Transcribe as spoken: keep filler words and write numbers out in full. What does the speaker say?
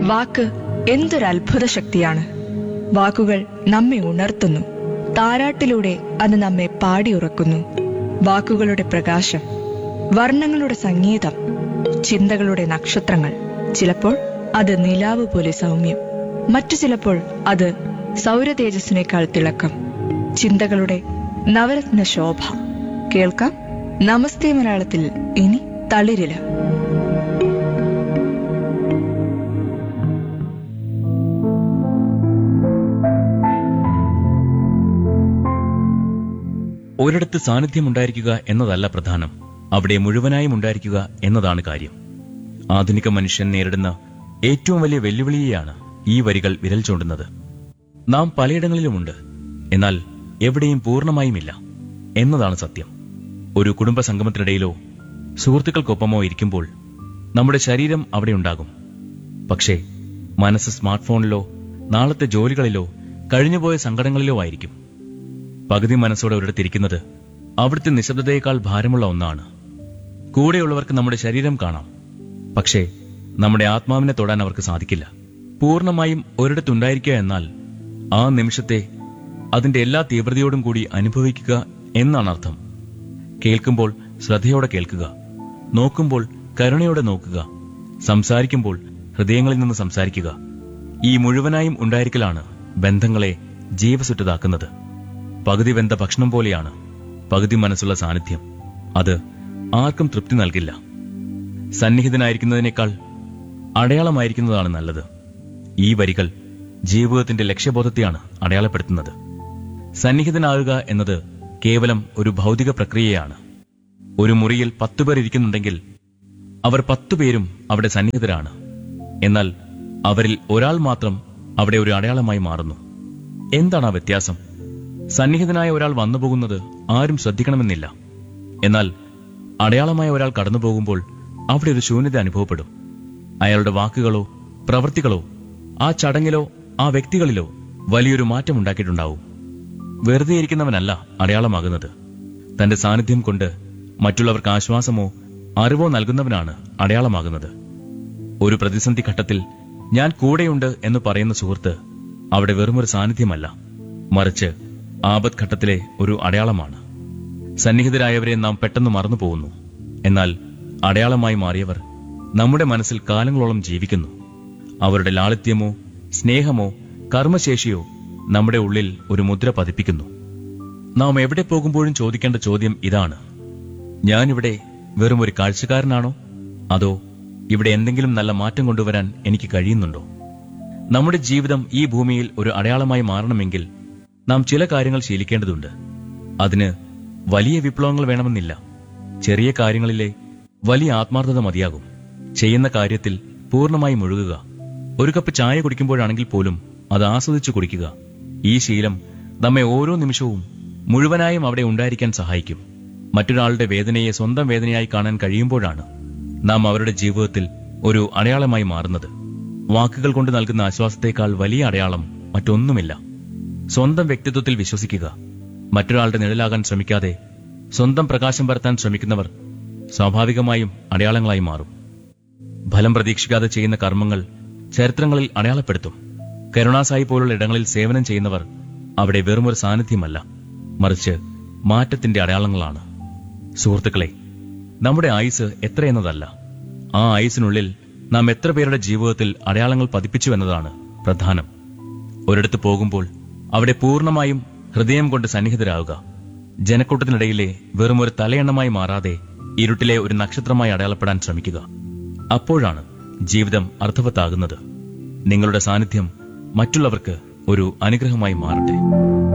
വാക്ക് എന്തൊരത്ഭുത ശക്തിയാണ്. വാക്കുകൾ നമ്മെ ഉണർത്തുന്നു. താരാട്ടിലൂടെ അത് നമ്മെ പാടിയുറക്കുന്നു. വാക്കുകളുടെ പ്രകാശം, വർണ്ണങ്ങളുടെ സംഗീതം, ചിന്തകളുടെ നക്ഷത്രങ്ങൾ. ചിലപ്പോൾ അത് നിലാവ് പോലെ സൗമ്യം, മറ്റു ചിലപ്പോൾ അത് സൗരതേജസ്സിനേക്കാൾ തിളക്കം. ചിന്തകളുടെ നവരത്ന ശോഭ. കേൾക്കാം നമസ്തേ മലയാളത്തിൽ ഇനി തളിരില. ഒരിടത്ത് സാന്നിധ്യമുണ്ടായിരിക്കുക എന്നതല്ല പ്രധാനം, അവിടെ മുഴുവനായും ഉണ്ടായിരിക്കുക എന്നതാണ് കാര്യം. ആധുനിക മനുഷ്യൻ നേരിടുന്ന ഏറ്റവും വലിയ വെല്ലുവിളിയെയാണ് ഈ വരികൾ വിരൽ ചൂണ്ടുന്നത്. നാം പലയിടങ്ങളിലുമുണ്ട്, എന്നാൽ എവിടെയും പൂർണ്ണമായുമില്ല എന്നതാണ് സത്യം. ഒരു കുടുംബ സംഗമത്തിനിടയിലോ സുഹൃത്തുക്കൾക്കൊപ്പമോ ഇരിക്കുമ്പോൾ നമ്മുടെ ശരീരം അവിടെ ഉണ്ടാകും. പക്ഷേ മനസ്സ് സ്മാർട്ട് ഫോണിലോ നാളത്തെ ജോലികളിലോ കഴിഞ്ഞുപോയ സങ്കടങ്ങളിലോ ആയിരിക്കും. പകുതി മനസ്സോടെ ഒരിടത്തിരിക്കുന്നത് അവിടുത്തെ നിശബ്ദതയേക്കാൾ ഭാരമുള്ള ഒന്നാണ്. കൂടെയുള്ളവർക്ക് നമ്മുടെ ശരീരം കാണാം, പക്ഷേ നമ്മുടെ ആത്മാവിനെ തൊടാൻ അവർക്ക് സാധിക്കില്ല. പൂർണ്ണമായും ഒരിടത്തുണ്ടായിരിക്കുക എന്നാൽ ആ നിമിഷത്തെ അതിന്റെ എല്ലാ തീവ്രതയോടും കൂടി അനുഭവിക്കുക എന്നാണ് അർത്ഥം. കേൾക്കുമ്പോൾ ശ്രദ്ധയോടെ കേൾക്കുക, നോക്കുമ്പോൾ കരുണയോടെ നോക്കുക, സംസാരിക്കുമ്പോൾ ഹൃദയങ്ങളിൽ നിന്ന് സംസാരിക്കുക. ഈ മുഴുവനായും ഉണ്ടായിരിക്കലാണ് ബന്ധങ്ങളെ ജീവസുറ്റതാക്കുന്നത്. പകുതി വെന്ത ഭക്ഷണം പോലെയാണ് പകുതി മനസ്സുള്ള സാന്നിധ്യം. അത് ആർക്കും തൃപ്തി നൽകില്ല. സന്നിഹിതനായിരിക്കുന്നതിനേക്കാൾ അടയാളമായിരിക്കുന്നതാണ് നല്ലത്. ഈ വരികൾ ജീവിതത്തിന്റെ ലക്ഷ്യബോധത്തെയാണ് അടയാളപ്പെടുത്തുന്നത്. സന്നിഹിതനാകുക എന്നത് കേവലം ഒരു ഭൗതിക പ്രക്രിയയാണ്. ഒരു മുറിയിൽ പത്തുപേർ ഇരിക്കുന്നുണ്ടെങ്കിൽ അവർ പത്തുപേരും അവിടെ സന്നിഹിതരാണ്. എന്നാൽ അവരിൽ ഒരാൾ മാത്രം അവിടെ ഒരു അടയാളമായി മാറുന്നു. എന്താണ് ആ വ്യത്യാസം? സന്നിഹിതനായ ഒരാൾ വന്നുപോകുന്നത് ആരും ശ്രദ്ധിക്കണമെന്നില്ല. എന്നാൽ അടയാളമായ ഒരാൾ കടന്നുപോകുമ്പോൾ അവിടെ ഒരു ശൂന്യത അനുഭവപ്പെടും. അയാളുടെ വാക്കുകളോ പ്രവൃത്തികളോ ആ ചടങ്ങിലോ ആ വ്യക്തികളിലോ വലിയൊരു മാറ്റമുണ്ടാക്കിയിട്ടുണ്ടാവും. വെറുതെ ഇരിക്കുന്നവനല്ല അടയാളമാകുന്നത്. തന്റെ സാന്നിധ്യം കൊണ്ട് മറ്റുള്ളവർക്ക് ആശ്വാസമോ അറിവോ നൽകുന്നവനാണ് അടയാളമാകുന്നത്. ഒരു പ്രതിസന്ധി ഘട്ടത്തിൽ ഞാൻ കൂടെയുണ്ട് എന്ന് പറയുന്ന സുഹൃത്ത് അവിടെ വെറുമൊരു സാന്നിധ്യമല്ല, മറിച്ച് ആപത് ഘട്ടത്തിലെ ഒരു അടയാളമാണ്. സന്നിഹിതരായവരെ നാം പെട്ടെന്ന് മറന്നു പോകുന്നു. എന്നാൽ അടയാളമായി മാറിയവർ നമ്മുടെ മനസ്സിൽ കാലങ്ങളോളം ജീവിക്കുന്നു. അവരുടെ ലാളിത്യമോ സ്നേഹമോ കർമ്മശേഷിയോ നമ്മുടെ ഉള്ളിൽ ഒരു മുദ്ര പതിപ്പിക്കുന്നു. നാം എവിടെ പോകുമ്പോഴും ചോദിക്കേണ്ട ചോദ്യം ഇതാണ്: ഞാനിവിടെ വെറും ഒരു കാഴ്ചക്കാരനാണോ, അതോ ഇവിടെ എന്തെങ്കിലും നല്ല മാറ്റം കൊണ്ടുവരാൻ എനിക്ക് കഴിയുന്നുണ്ടോ? നമ്മുടെ ജീവിതം ഈ ഭൂമിയിൽ ഒരു അടയാളമായി മാറണമെങ്കിൽ നാം ചില കാര്യങ്ങൾ ശീലിക്കേണ്ടതുണ്ട്. അതിന് വലിയ വിപ്ലവങ്ങൾ വേണമെന്നില്ല. ചെറിയ കാര്യങ്ങളിലെ വലിയ ആത്മാർത്ഥത മതിയാകും. ചെയ്യുന്ന കാര്യത്തിൽ പൂർണ്ണമായി മുഴുകുക. ഒരു കപ്പ് ചായ കുടിക്കുമ്പോഴാണെങ്കിൽ പോലും അത് ആസ്വദിച്ചു കുടിക്കുക. ഈ ശീലം നമ്മെ ഓരോ നിമിഷവും മുഴുവനായും അവിടെ ഉണ്ടായിരിക്കാൻ സഹായിക്കും. മറ്റൊരാളുടെ വേദനയെ സ്വന്തം വേദനയായി കാണാൻ കഴിയുമ്പോഴാണ് നാം അവരുടെ ജീവിതത്തിൽ ഒരു അടയാളമായി മാറുന്നത്. വാക്കുകൾ കൊണ്ട് നൽകുന്ന ആശ്വാസത്തേക്കാൾ വലിയ അടയാളം മറ്റൊന്നുമില്ല. സ്വന്തം വ്യക്തിത്വത്തിൽ വിശ്വസിക്കുക. മറ്റൊരാളുടെ നിഴലാകാൻ ശ്രമിക്കാതെ സ്വന്തം പ്രകാശം പരത്താൻ ശ്രമിക്കുന്നവർ സ്വാഭാവികമായും അടയാളങ്ങളായി മാറും. ഫലം പ്രതീക്ഷിക്കാതെ ചെയ്യുന്ന കർമ്മങ്ങൾ ചരിത്രങ്ങളിൽ അടയാളപ്പെടുത്തും. കരുണാസായി പോലുള്ള ഇടങ്ങളിൽ സേവനം ചെയ്യുന്നവർ അവിടെ വെറുമൊരു സാന്നിധ്യമല്ല, മറിച്ച് മാറ്റത്തിന്റെ അടയാളങ്ങളാണ്. സുഹൃത്തുക്കളെ, നമ്മുടെ ആയുസ് എത്രയെന്നതല്ല, ആ ആയുസിനുള്ളിൽ നാം എത്ര പേരുടെ ജീവിതത്തിൽ അടയാളങ്ങൾ പതിപ്പിച്ചു എന്നതാണ് പ്രധാനം. ഒരിടത്ത് പോകുമ്പോൾ അവിടെ പൂർണ്ണമായും ഹൃദയം കൊണ്ട് സന്നിഹിതരാകുക. ജനക്കൂട്ടത്തിനിടയിലെ വെറുമൊരു തലയെണ്ണമായി മാറാതെ ഇരുട്ടിലെ ഒരു നക്ഷത്രമായി അടയാളപ്പെടാൻ ശ്രമിക്കുക. അപ്പോഴാണ് ജീവിതം അർത്ഥവത്താകുന്നത്. നിങ്ങളുടെ സാന്നിധ്യം മറ്റുള്ളവർക്ക് ഒരു അനുഗ്രഹമായി മാറട്ടെ.